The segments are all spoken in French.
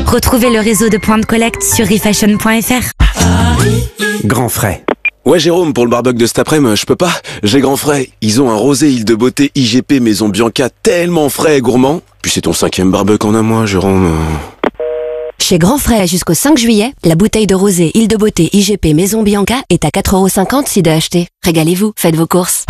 Retrouvez le réseau de points de collecte sur refashion.fr. Grand frais. Ouais Jérôme, pour le barbecue de cet après-midi, je peux pas. J'ai Grand Frais. Ils ont un rosé Île de Beauté IGP Maison Bianca tellement frais et gourmand. Puis c'est ton 5e barbecue en un mois, Jérôme. Chez Grand Frais jusqu'au 5 juillet, la bouteille de rosé Île de Beauté IGP Maison Bianca est à 4,50 € si d'acheter. Régalez-vous, faites vos courses.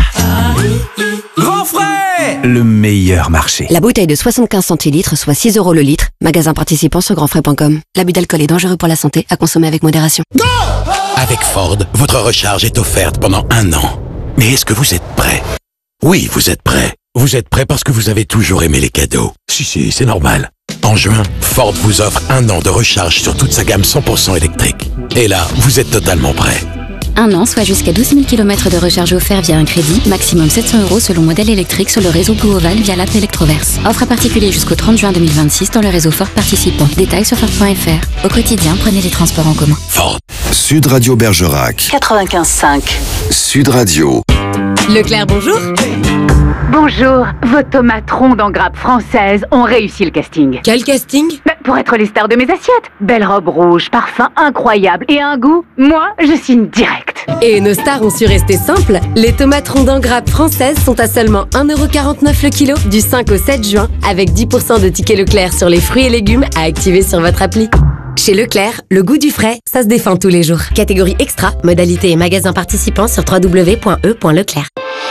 Grand frais, le meilleur marché. La bouteille de 75 centilitres, soit 6 € le litre. Magasin participant sur grandfrais.com. L'abus d'alcool est dangereux pour la santé, à consommer avec modération. Avec Ford, votre recharge est offerte pendant 1 an. Mais est-ce que vous êtes prêt? Oui, vous êtes prêt. Vous êtes prêt parce que vous avez toujours aimé les cadeaux. Si, c'est normal. En juin, Ford vous offre 1 an de recharge sur toute sa gamme 100% électrique. Et là, vous êtes totalement prêt. 1 an, soit jusqu'à 12 000 km de recharge offert via un crédit, maximum 700 € selon modèle électrique sur le réseau Blue Oval via l'app Electroverse. Offre à particulier jusqu'au 30 juin 2026 dans le réseau Ford participant. Détails sur Ford.fr. Au quotidien, prenez les transports en commun. Ford. Sud Radio Bergerac. 95.5. Sud Radio. Leclerc, bonjour. Bonjour, vos tomates rondes en grappe française ont réussi le casting. Quel casting? Pour être les stars de mes assiettes. Belle robe rouge, parfum incroyable et un goût, moi, je signe direct. Et nos stars ont su rester simples. Les tomates rondes en grappe françaises sont à seulement 1,49 € le kilo du 5 au 7 juin avec 10% de tickets Leclerc sur les fruits et légumes à activer sur votre appli. Chez Leclerc, le goût du frais, ça se défend tous les jours. Catégorie extra, modalité et magasin participants sur www.e.leclerc.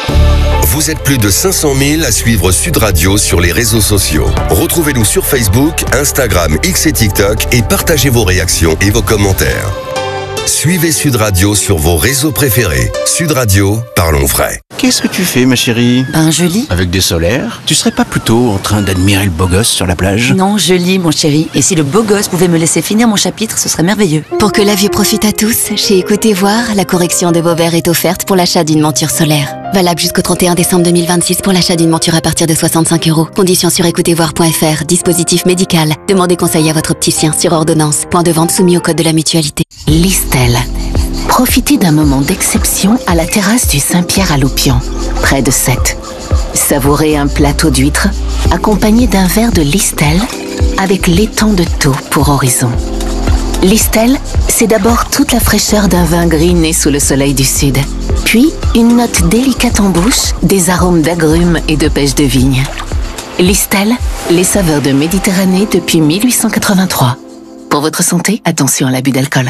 Vous êtes plus de 500 000 à suivre Sud Radio sur les réseaux sociaux. Retrouvez-nous sur Facebook, Instagram, X et TikTok et partagez vos réactions et vos commentaires. Suivez Sud Radio sur vos réseaux préférés. Sud Radio, parlons vrai. Qu'est-ce que tu fais, ma chérie? Je lis. Avec des solaires? Tu serais pas plutôt en train d'admirer le beau gosse sur la plage? Non, je lis, mon chéri. Et si le beau gosse pouvait me laisser finir mon chapitre, ce serait merveilleux. Pour que la vue profite à tous, chez Écoutez Voir, la correction de vos verres est offerte pour l'achat d'une monture solaire. Valable jusqu'au 31 décembre 2026 pour l'achat d'une monture à partir de 65 €. Conditions sur écoutezvoir.fr. Dispositif médical. Demandez conseil à votre opticien sur ordonnance. Point de vente soumis au code de la mutualité. Listel. Profitez d'un moment d'exception à la terrasse du Saint-Pierre à Loupian, près de Sète. Savourez un plateau d'huîtres accompagné d'un verre de Listel avec l'étang de Thau pour horizon. Listel, c'est d'abord toute la fraîcheur d'un vin gris né sous le soleil du sud. Puis, une note délicate en bouche, des arômes d'agrumes et de pêche de vigne. Listel, les saveurs de Méditerranée depuis 1883. Pour votre santé, attention à l'abus d'alcool.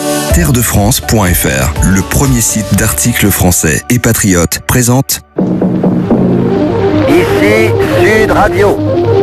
Terredefrance.fr, le premier site d'articles français et patriotes, présente Ici Sud Radio.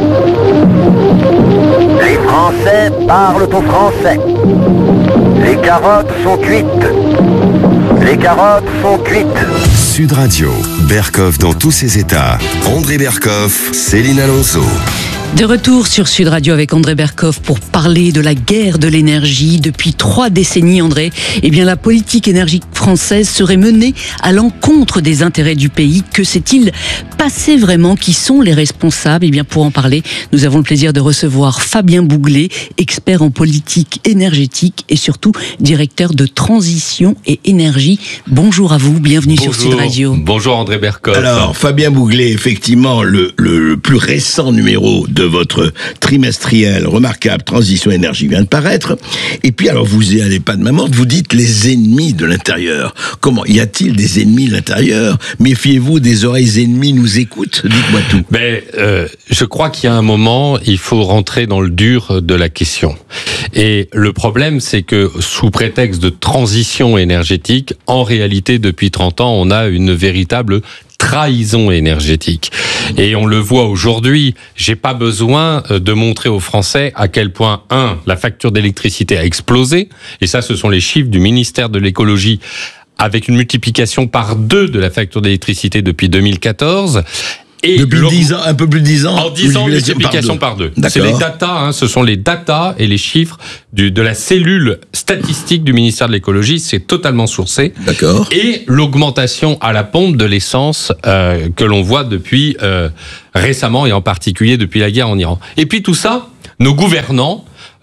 Les Français parlent au français. Les carottes sont cuites. Les carottes sont cuites. Sud Radio, Berkoff dans tous ses états. André Berkoff, Céline Alonso. De retour sur Sud Radio avec André Berkoff pour parler de la guerre de l'énergie. Depuis 3 décennies, André, la politique énergique française serait menée à l'encontre des intérêts du pays. Que s'est-il passé vraiment? Qui sont les responsables? Pour en parler, nous avons le plaisir de recevoir Fabien Bouglet, expert en politique énergétique et surtout directeur de transition et énergie. Bonjour à vous, bienvenue sur Sud Radio. Bonjour André Berkoff. Alors, Fabien Bouglet, effectivement, le plus récent numéro de votre trimestriel remarquable Transition Énergie vient de paraître. Et puis, alors, vous y allez pas de main morte, vous dites les ennemis de l'intérieur. Comment? Y a-t-il des ennemis de l'intérieur? Méfiez-vous, des oreilles ennemies nous écoutent. Dites-moi tout. Je crois qu'il y a un moment, il faut rentrer dans le dur de la question. Et le problème, c'est que sous prétexte de transition énergétique, en réalité, depuis 30 ans, on a une véritable trahison énergétique. Et on le voit aujourd'hui, j'ai pas besoin de montrer aux Français à quel point, la facture d'électricité a explosé, et ça, ce sont les chiffres du ministère de l'écologie, avec une multiplication par 2 de la facture d'électricité depuis 2014. Et depuis 10 ans, un peu plus de 10 ans. En 10 ans, multiplication par 2. C'est les datas, ce sont les datas et les chiffres de la cellule statistique du ministère de l'écologie. C'est totalement sourcé. D'accord. Et l'augmentation à la pompe de l'essence que l'on voit depuis récemment et en particulier depuis la guerre en Iran. Et puis tout ça, nos gouvernants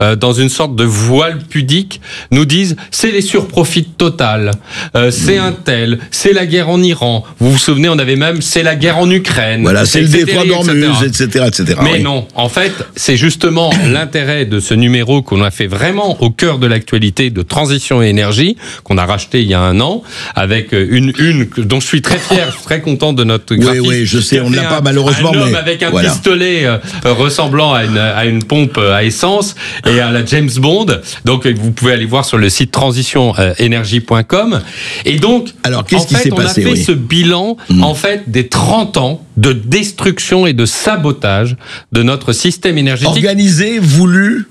dans une sorte de voile pudique, nous disent c'est les surprofits total, c'est un tel, c'est la guerre en Iran. Vous vous souvenez, on avait même c'est la guerre en Ukraine. Voilà, c'est le détroit d'Ormuz, etc. Mais non, en fait, c'est justement l'intérêt de ce numéro qu'on a fait vraiment au cœur de l'actualité de transition et énergie, qu'on a racheté il y a 1 an, avec une dont je suis très fier, je suis très content de notre graphiste. Oui, je sais, on ne l'a pas malheureusement, un homme mais avec un pistolet ressemblant à une pompe à essence et à la James Bond. Donc vous pouvez aller voir sur le site transitionenergie.com. Et donc, alors qu'est-ce qui s'est passé? On a fait ce bilan en fait des 30 ans de destruction et de sabotage de notre système énergétique. Organisé, voulu,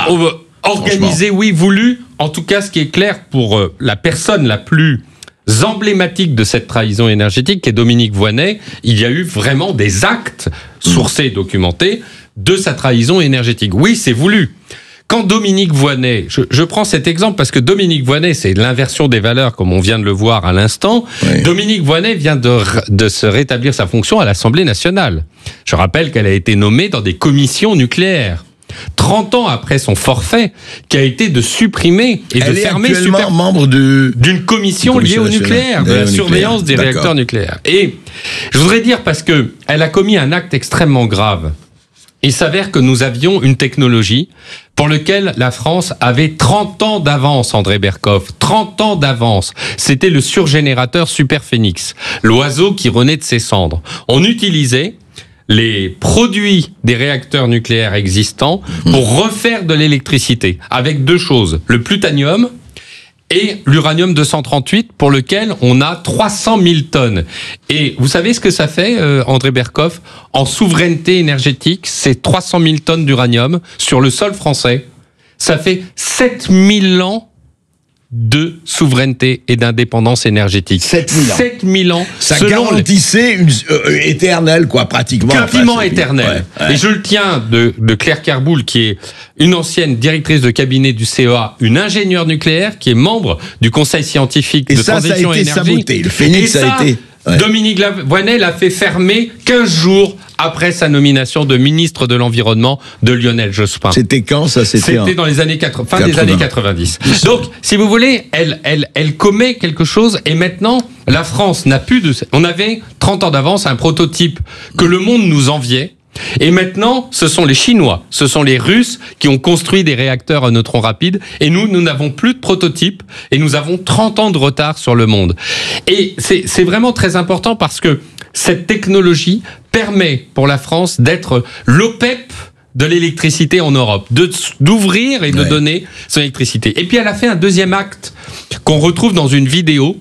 organisé, oui, voulu. En tout cas, ce qui est clair pour la personne la plus emblématique de cette trahison énergétique, qui est Dominique Voynet, il y a eu vraiment des actes sourcés et documentés de sa trahison énergétique. Oui, c'est voulu. Quand Dominique Voynet, je prends cet exemple parce que Dominique Voynet, c'est l'inversion des valeurs comme on vient de le voir à l'instant. Oui. Dominique Voynet vient de se rétablir sa fonction à l'Assemblée nationale. Je rappelle qu'elle a été nommée dans des commissions nucléaires. 30 ans après son forfait, qui a été de supprimer et de fermer membre d'une commission liée au nucléaire, de la surveillance des réacteurs nucléaires. Et je voudrais dire, parce que elle a commis un acte extrêmement grave. Il s'avère que nous avions une technologie pour laquelle la France avait 30 ans d'avance, André Berkoff. 30 ans d'avance. C'était le surgénérateur Superphénix, l'oiseau qui renaît de ses cendres. On utilisait les produits des réacteurs nucléaires existants pour refaire de l'électricité, avec 2 choses. Le plutonium et l'uranium 238, pour lequel on a 300 000 tonnes. Et vous savez ce que ça fait, André Berkoff? En souveraineté énergétique, c'est 300 000 tonnes d'uranium sur le sol français. Ça fait 7000 ans de souveraineté et d'indépendance énergétique. 7000 ans. Ça garantissait une éternelle, quoi, pratiquement. Quasiment éternelle. Ouais. Et je le tiens de Claire Kerboul, qui est une ancienne directrice de cabinet du CEA, une ingénieure nucléaire, qui est membre du conseil scientifique de transition énergie. Et ça a été saboté. Le Phénix a été... Dominique Voynet l'a fait fermer 15 jours après sa nomination de ministre de l'Environnement de Lionel Jospin. C'était quand ça? C'était dans les années fin des années 90. Donc, si vous voulez, elle commet quelque chose, et maintenant, la France n'a plus de... On avait 30 ans d'avance, un prototype que le monde nous enviait. Et maintenant, ce sont les Chinois, ce sont les Russes qui ont construit des réacteurs à neutrons rapides, et nous n'avons plus de prototype, et nous avons 30 ans de retard sur le monde. Et c'est vraiment très important, parce que cette technologie permet pour la France d'être l'OPEP de l'électricité en Europe, d'ouvrir et de donner son électricité. Et puis elle a fait un deuxième acte qu'on retrouve dans une vidéo,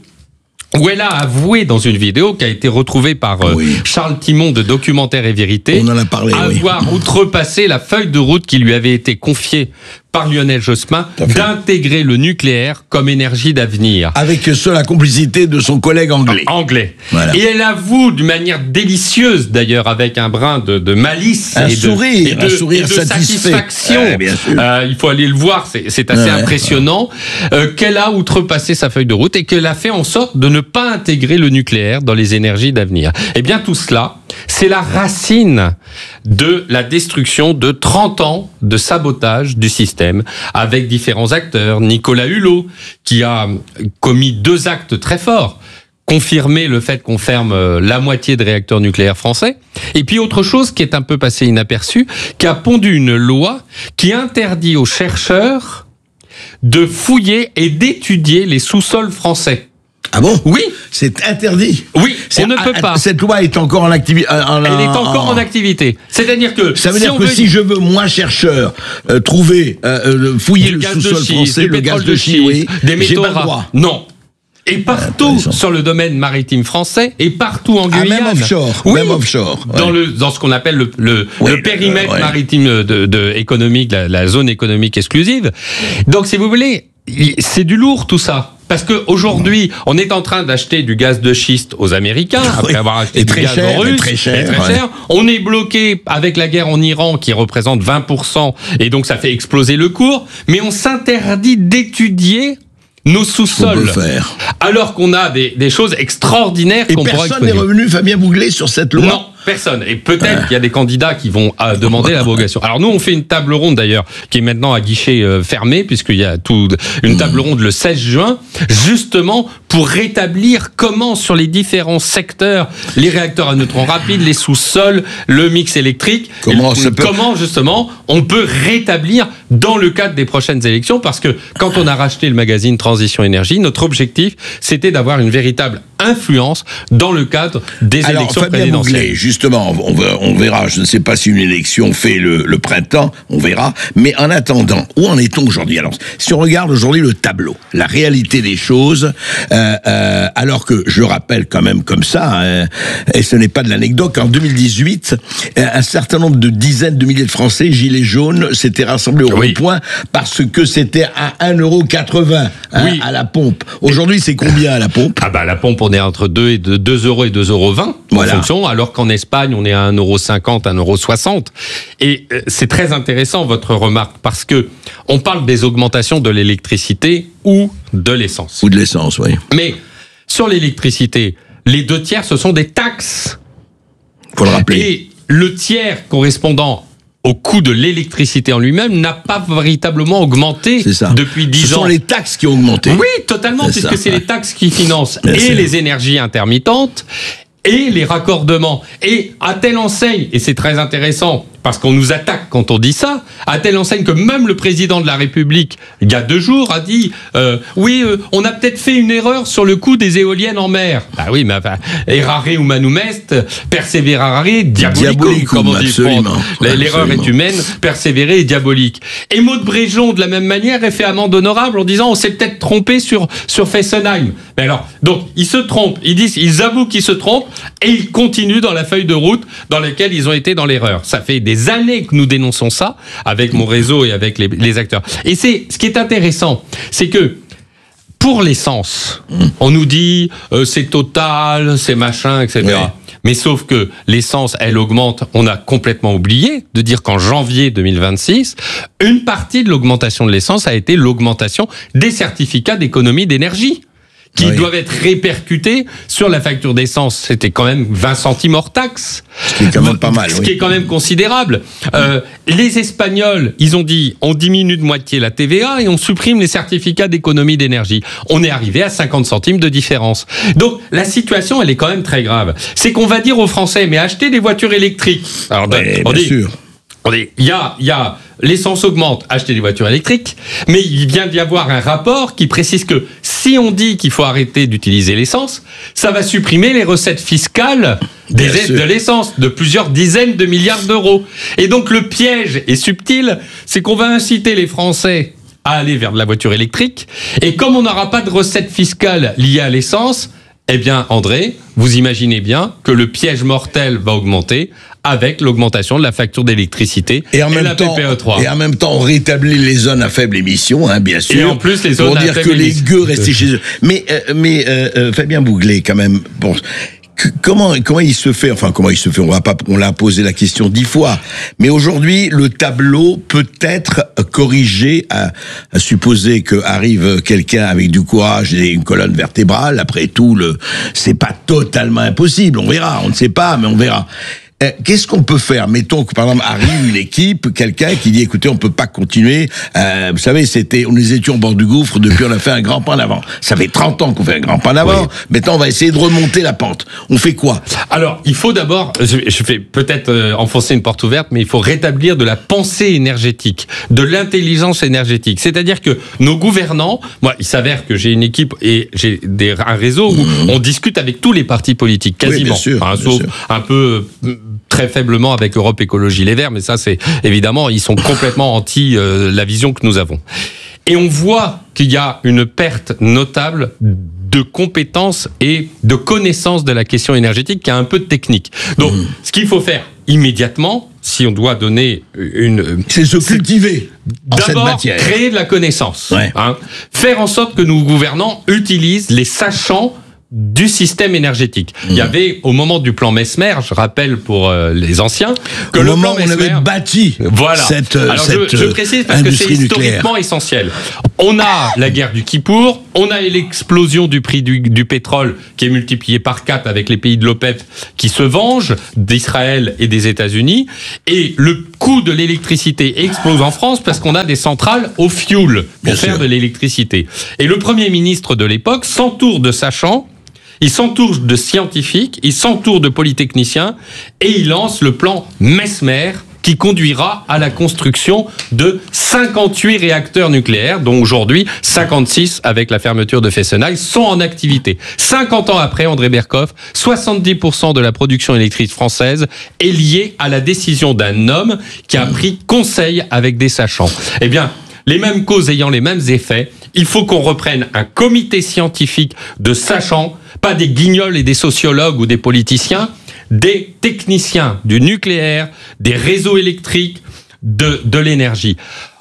où elle a avoué dans une vidéo qui a été retrouvée par Charles Timon de Documentaire et Vérité, on en a parlé, avoir outrepassé la feuille de route qui lui avait été confiée par Lionel Jospin, d'intégrer le nucléaire comme énergie d'avenir. Avec la complicité de son collègue anglais. Voilà. Et elle avoue d'une manière délicieuse, d'ailleurs, avec un brin de malice un et sourire de satisfaction. Bien sûr. Il faut aller le voir, c'est assez impressionnant, qu'elle a outrepassé sa feuille de route et qu'elle a fait en sorte de ne pas intégrer le nucléaire dans les énergies d'avenir. Eh bien, tout cela, c'est la racine de la destruction de 30 ans de sabotage du système, avec différents acteurs. Nicolas Hulot, qui a commis 2 actes très forts. Confirmer le fait qu'on ferme la moitié des réacteurs nucléaires français. Et puis autre chose qui est un peu passé inaperçu, qui a pondu une loi qui interdit aux chercheurs de fouiller et d'étudier les sous-sols français. Ah bon? Oui. C'est interdit. Oui, on ne peut pas. Cette loi est encore en activité. Elle est encore en activité. C'est-à-dire que... Ça veut dire que si je veux, moi, chercheur, trouver, fouiller le sous-sol français, le gaz de schiste, des métaux rares. Droit. Non. Et partout sur le domaine maritime français, et partout en Guyane. Même offshore. Oui, même offshore. Dans ce qu'on appelle le périmètre maritime économique, la zone économique exclusive. Donc, si vous voulez, c'est du lourd tout ça. Parce que aujourd'hui, on est en train d'acheter du gaz de schiste aux Américains, après avoir acheté du gaz aux Russes, très cher. On est bloqué avec la guerre en Iran, qui représente 20%, et donc ça fait exploser le cours, mais on s'interdit d'étudier nos sous-sols. Alors qu'on a des choses extraordinaires qu'on pourrait exploser. Et personne n'est revenu, Fabien Bouglet, sur cette loi. Non. personne. Et peut-être qu'il y a des candidats qui vont demander l'abrogation. Alors nous, on fait une table ronde d'ailleurs, qui est maintenant à guichet fermé, puisqu'il y a une table ronde le 16 juin, justement pour rétablir comment sur les différents secteurs, les réacteurs à neutrons rapides, les sous-sols, le mix électrique, comment justement on peut rétablir dans le cadre des prochaines élections, parce que quand on a racheté le magazine Transition Énergie, notre objectif c'était d'avoir une véritable influence dans le cadre des élections présidentielles. Bouglé, justement, on verra, je ne sais pas si une élection fait le printemps, on verra, mais en attendant, où en est-on aujourd'hui? Alors, si on regarde aujourd'hui le tableau, la réalité des choses, alors que, je rappelle quand même comme ça, et ce n'est pas de l'anecdote, qu'en 2018, un certain nombre de dizaines de milliers de Français, gilets jaunes, s'étaient rassemblés au rond-point parce que c'était à 1,80 € à la pompe. Aujourd'hui, c'est combien à la pompe? Ah bah, la pompe, on est entre 2 € et 2,20 € en fonction, alors qu'en Espagne, on est à 1,50 €, 1,60 €. Et c'est très intéressant, votre remarque, parce que on parle des augmentations de l'électricité ou de l'essence. Ou de l'essence, oui. Mais sur l'électricité, les 2 tiers, ce sont des taxes. Faut le rappeler. Et le tiers correspondant au coût de l'électricité en lui-même n'a pas véritablement augmenté depuis 10 ans. Ce sont les taxes qui ont augmenté. Oui, totalement, puisque c'est les taxes qui financent et les énergies intermittentes et les raccordements. Et à telle enseigne, et c'est très intéressant, parce qu'on nous attaque quand on dit ça, à telle enseigne que même le président de la République, il y a 2 jours, a dit on a peut-être fait une erreur sur le coût des éoliennes en mer. Bah oui, mais enfin, errare humanum est, perseverare diabolicum, comme on dit. L'erreur est humaine, persévérer est diabolique. Et Maud Bréjon, de la même manière, est fait amende honorable en disant on s'est peut-être trompé sur Fessenheim. Mais alors, donc, ils se trompent, ils avouent qu'ils se trompent, et ils continuent dans la feuille de route dans laquelle ils ont été dans l'erreur. Ça fait des années que nous dénonçons ça avec mon réseau et avec les acteurs. Et c'est ce qui est intéressant, c'est que pour l'essence, on nous dit c'est Total, c'est machin, etc. Oui. Mais sauf que l'essence, elle augmente. On a complètement oublié de dire qu'en janvier 2026, une partie de l'augmentation de l'essence a été l'augmentation des certificats d'économie d'énergie, qui doivent être répercutés sur la facture d'essence. C'était quand même 20 centimes hors taxe. Ce qui est quand même pas mal. Ce qui est quand même considérable. Les Espagnols, ils ont dit, on diminue de moitié la TVA et on supprime les certificats d'économie d'énergie. On est arrivé à 50 centimes de différence. Donc, la situation, elle est quand même très grave. C'est qu'on va dire aux Français, mais achetez des voitures électriques. Alors, on dit, il y a l'essence augmente, achetez des voitures électriques, mais il vient d'y avoir un rapport qui précise que si on dit qu'il faut arrêter d'utiliser l'essence, ça va supprimer les recettes fiscales de l'essence de plusieurs dizaines de milliards d'euros. Et donc le piège est subtil, c'est qu'on va inciter les Français à aller vers de la voiture électrique, et comme on n'aura pas de recettes fiscales liées à l'essence, eh bien, André, vous imaginez bien que le piège mortel va augmenter avec l'augmentation de la facture d'électricité et la PPE3. Et en même temps, on rétablit les zones à faible émission, bien sûr. Et en plus, les zones pour dire que les gueux restaient chez eux. Mais Fabien Bouglé, quand même, bon... Comment il se fait, on l'a posé la question 10 fois, mais aujourd'hui, le tableau peut être corrigé à supposer qu'arrive quelqu'un avec du courage et une colonne vertébrale. Après tout, c'est pas totalement impossible, on verra, on ne sait pas, mais on verra. Qu'est-ce qu'on peut faire? Mettons que, par exemple, arrive une équipe, quelqu'un qui dit, écoutez, on peut pas continuer. Vous savez, nous étions au bord du gouffre, depuis on a fait un grand pas en avant. Ça fait 30 ans qu'on fait un grand pas en avant. Oui. Maintenant, on va essayer de remonter la pente. On fait quoi? Alors, il faut d'abord, je vais peut-être enfoncer une porte ouverte, mais il faut rétablir de la pensée énergétique, de l'intelligence énergétique. C'est-à-dire que nos gouvernants, moi, il s'avère que j'ai une équipe et j'ai un réseau où on discute avec tous les partis politiques, quasiment. Oui, bien sûr, sauf un peu... très faiblement avec Europe Écologie Les Verts, mais ça c'est évidemment, ils sont complètement anti la vision que nous avons. Et on voit qu'il y a une perte notable de compétences et de connaissances de la question énergétique qui a un peu de technique. Donc, ce qu'il faut faire immédiatement, si on doit donner c'est se cultiver en cette matière. D'abord, créer de la connaissance. Ouais. Faire en sorte que nos gouvernants utilisent les sachants du système énergétique. Il y avait, au moment du plan Messmer, je rappelle pour les anciens, que le plan Messmer... on avait bâti je précise parce que c'est historiquement essentiel. On a la guerre du Kippour, On a l'explosion du prix du pétrole qui est multiplié par 4 avec les pays de l'OPEP qui se vengent d'Israël et des États-Unis. Et le coût de l'électricité explose en France parce qu'on a des centrales au fioul pour faire de l'électricité. Et le Premier ministre de l'époque s'entoure de sachants, il s'entoure de scientifiques, il s'entoure de polytechniciens et il lance le plan Messmer qui conduira à la construction de 58 réacteurs nucléaires, dont aujourd'hui 56 avec la fermeture de Fessenheim sont en activité. 50 ans après, André Berkoff, 70% de la production électrique française est liée à la décision d'un homme qui a pris conseil avec des sachants. Eh bien, les mêmes causes ayant les mêmes effets, il faut qu'on reprenne un comité scientifique de sachants, pas des guignols et des sociologues ou des politiciens, des techniciens du nucléaire, des réseaux électriques, de l'énergie.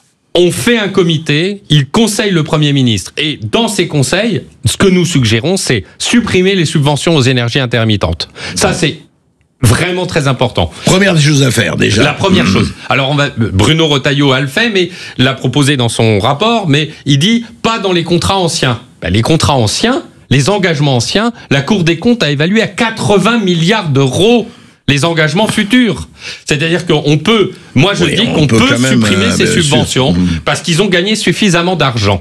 On fait un comité, il conseille le Premier ministre. Et dans ces conseils, ce que nous suggérons, c'est supprimer les subventions aux énergies intermittentes. Ça, c'est vraiment très important. Première des choses à faire, déjà. La première chose. Alors, Bruno Retailleau a le fait, mais l'a proposé dans son rapport, mais il dit pas dans les contrats anciens. Les contrats anciens, les engagements anciens, la Cour des comptes a évalué à 80 milliards d'euros les engagements futurs. C'est-à-dire qu'on peut, moi je dis qu'on peut supprimer ces subventions parce qu'ils ont gagné suffisamment d'argent.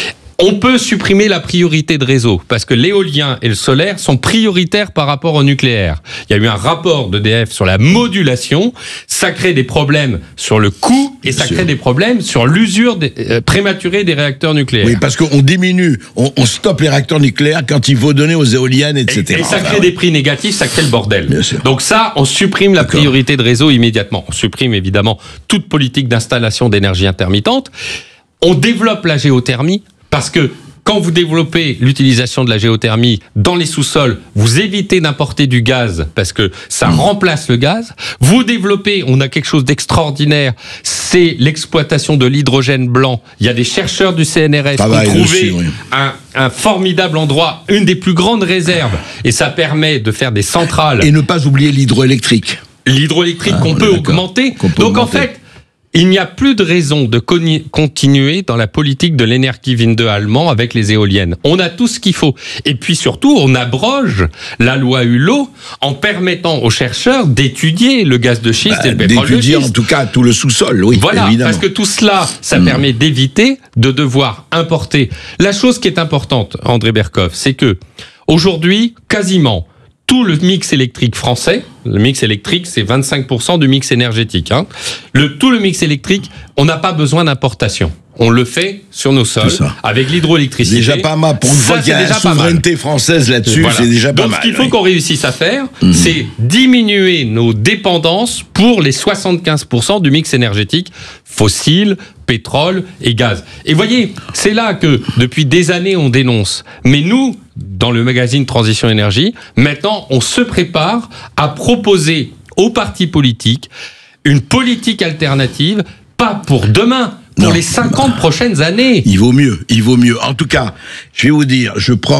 On peut supprimer la priorité de réseau parce que l'éolien et le solaire sont prioritaires par rapport au nucléaire. Il y a eu un rapport d'EDF sur la modulation. Ça crée des problèmes sur le coût et ça crée des problèmes sur l'usure prématurée des réacteurs nucléaires. Oui, parce qu'on diminue, on stoppe les réacteurs nucléaires quand il faut donner aux éoliennes, etc. Et ça crée des prix négatifs, ça crée le bordel. Donc ça, on supprime la priorité de réseau immédiatement. On supprime évidemment toute politique d'installation d'énergie intermittente. On développe la géothermie. Parce que quand vous développez l'utilisation de la géothermie dans les sous-sols, vous évitez d'importer du gaz parce que ça remplace le gaz. Vous développez, on a quelque chose d'extraordinaire, c'est l'exploitation de l'hydrogène blanc. Il y a des chercheurs du CNRS qui ont trouvé un formidable endroit, une des plus grandes réserves. Et ça permet de faire des centrales. Et ne pas oublier l'hydroélectrique. L'hydroélectrique qu'on peut augmenter. Donc en fait, il n'y a plus de raison de continuer dans la politique de l'Energiewende allemand avec les éoliennes. On a tout ce qu'il faut. Et puis surtout, on abroge la loi Hulot en permettant aux chercheurs d'étudier le gaz de schiste et le pétrole de schiste. D'étudier en tout cas tout le sous-sol, oui. Voilà, évidemment. Parce que tout cela, ça permet d'éviter de devoir importer. La chose qui est importante, André Berkoff, c'est que aujourd'hui, quasiment tout le mix électrique français, le mix électrique, c'est 25% du mix énergétique. Tout le mix électrique, on n'a pas besoin d'importation. On le fait sur nos sols, avec l'hydroélectricité. Déjà pas mal. Pour une fois qu'il y a la souveraineté française là-dessus, c'est déjà pas mal. Donc ce qu'il faut qu'on réussisse à faire, c'est diminuer nos dépendances pour les 75% du mix énergétique fossile, pétrole et gaz. Et voyez, c'est là que depuis des années on dénonce. Mais nous, dans le magazine Transition Énergie, maintenant on se prépare à proposer aux partis politiques une politique alternative, pas pour demain, pour les 50 prochaines années. Il vaut mieux. En tout cas, je vais vous dire,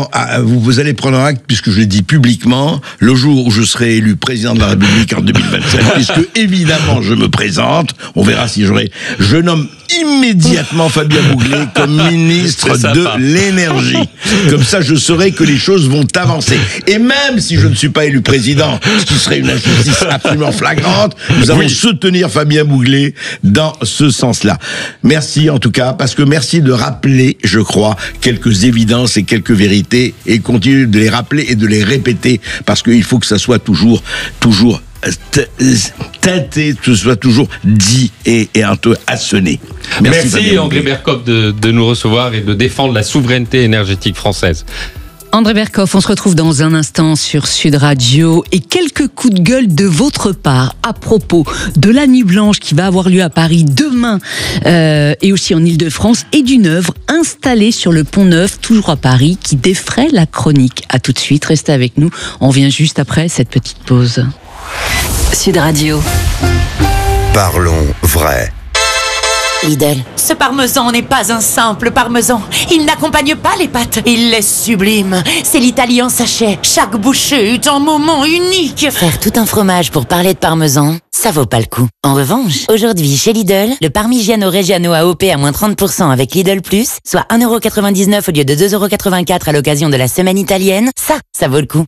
vous allez prendre un acte, puisque je l'ai dit publiquement, le jour où je serai élu président de la République en 2027, puisque évidemment je me présente, on verra si je nomme immédiatement Fabien Bouglet comme ministre de l'énergie. Comme ça, je saurai que les choses vont avancer. Et même si je ne suis pas élu président, ce qui serait une injustice absolument flagrante, nous allons soutenir Fabien Bouglet dans ce sens-là. Merci en tout cas, parce que merci de rappeler, je crois, quelques évidences et quelques vérités, et continuer de les rappeler et de les répéter, parce qu'il faut que ça soit toujours teinté, que ce soit toujours dit et un peu assoné. Merci André Berkoff de nous recevoir et de défendre la souveraineté énergétique française. André Berkoff, on se retrouve dans un instant sur Sud Radio et quelques coups de gueule de votre part à propos de la Nuit Blanche qui va avoir lieu à Paris demain et aussi en Ile-de-France et d'une œuvre installée sur le Pont Neuf, toujours à Paris, qui défraie la chronique. À tout de suite, restez avec nous, on revient juste après cette petite pause. Sud Radio. Parlons vrai. Lidl. Ce parmesan n'est pas un simple parmesan. Il n'accompagne pas les pâtes. Il est sublime. C'est l'Italie en sachet. Chaque bouchée est un moment unique. Faire tout un fromage pour parler de parmesan, ça vaut pas le coup. En revanche, aujourd'hui, chez Lidl, le Parmigiano Reggiano AOP à moins 30% avec Lidl Plus, soit 1,99€ au lieu de 2,84€ à l'occasion de la semaine italienne, ça vaut le coup.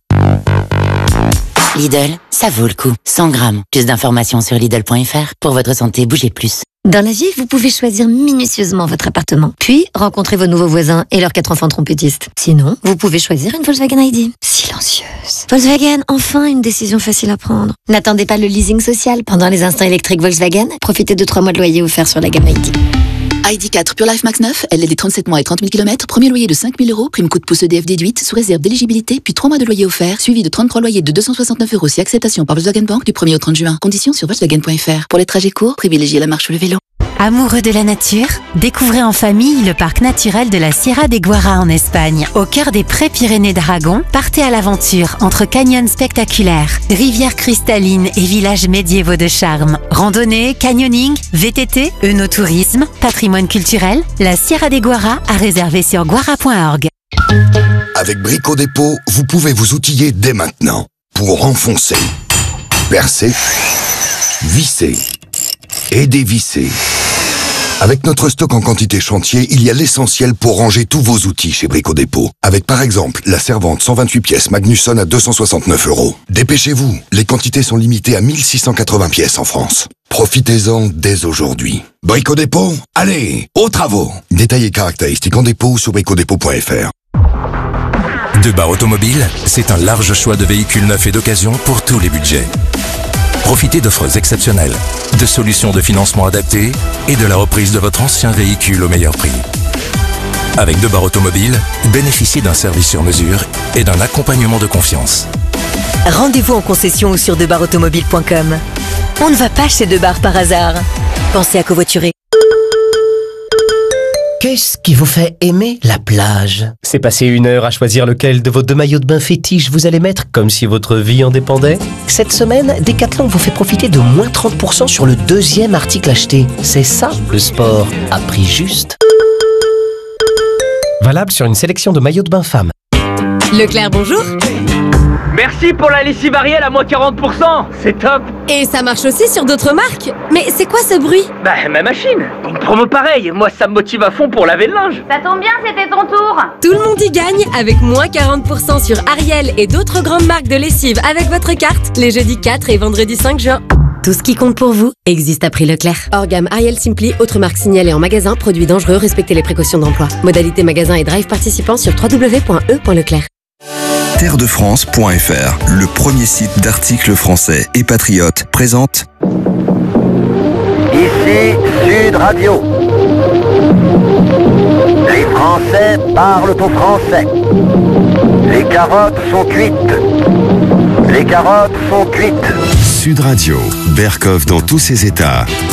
Lidl, ça vaut le coup. 100 grammes. Plus d'informations sur Lidl.fr. Pour votre santé, bougez plus. Dans la vie, vous pouvez choisir minutieusement votre appartement, puis rencontrer vos nouveaux voisins et leurs 4 enfants trompettistes. Sinon, vous pouvez choisir une Volkswagen ID. Silencieuse. Volkswagen, enfin une décision facile à prendre. N'attendez pas le leasing social. Pendant les instants électriques Volkswagen, profitez de 3 mois de loyer offerts sur la gamme ID. ID4 Pure Life Max 9, LLD 37 mois et 30 000 km, premier loyer de 5 000 €, prime coup de pouce EDF déduite, sous réserve d'éligibilité, puis 3 mois de loyer offert, suivi de 33 loyers de 269 € si acceptation par Volkswagen Bank du 1er au 30 juin. Conditions sur Volkswagen.fr. Pour les trajets courts, privilégiez la marche ou le vélo. Amoureux de la nature, découvrez en famille le parc naturel de la Sierra de Guara en Espagne. Au cœur des Prés-Pyrénées d'Aragon, partez à l'aventure entre canyons spectaculaires, rivières cristallines et villages médiévaux de charme. Randonnée, canyoning, VTT, œnotourisme, patrimoine culturel, la Sierra de Guara à réserver sur guara.org. Avec Brico Dépôt, vous pouvez vous outiller dès maintenant pour enfoncer, percer, visser et dévisser. Avec notre stock en quantité chantier, il y a l'essentiel pour ranger tous vos outils chez Brico Dépôt. Avec par exemple la servante 128 pièces Magnusson à 269 €. Dépêchez-vous, les quantités sont limitées à 1680 pièces en France. Profitez-en dès aujourd'hui. Brico Dépôt, allez, aux travaux. Détails et caractéristiques en dépôt sur bricodépôt.fr. Debar Automobile, c'est un large choix de véhicules neufs et d'occasion pour tous les budgets. Profitez d'offres exceptionnelles, de solutions de financement adaptées et de la reprise de votre ancien véhicule au meilleur prix. Avec Debar Automobile, bénéficiez d'un service sur mesure et d'un accompagnement de confiance. Rendez-vous en concession ou sur debarautomobile.com. On ne va pas chez Debar par hasard. Pensez à covoiturer. Qu'est-ce qui vous fait aimer la plage? C'est passer 1 heure à choisir lequel de vos 2 maillots de bain fétiches vous allez mettre comme si votre vie en dépendait? Cette semaine, Decathlon vous fait profiter de moins 30% sur le 2e article acheté. C'est ça, le sport, à prix juste. Valable sur une sélection de maillots de bain femmes. Leclerc, bonjour. Merci pour la lessive Ariel à moins 40%, c'est top. Et ça marche aussi sur d'autres marques. Mais c'est quoi ce bruit? Bah ma machine, une promo pareille, moi ça me motive à fond pour laver le linge. Ça tombe bien, c'était ton tour. Tout le monde y gagne avec moins 40% sur Ariel et d'autres grandes marques de lessive avec votre carte les jeudis 4 et vendredi 5 juin. Tout ce qui compte pour vous existe à prix Leclerc. Hors gamme Ariel Simply, autres marques signalées en magasin, produits dangereux, respectez les précautions d'emploi. Modalité magasin et drive participants sur www.e.leclerc. Terredefrance.fr, le premier site d'articles français et patriotes, présente Ici Sud Radio. Les Français parlent au français. Les carottes sont cuites. Les carottes sont cuites. Sud Radio, Berkoff dans tous ses états,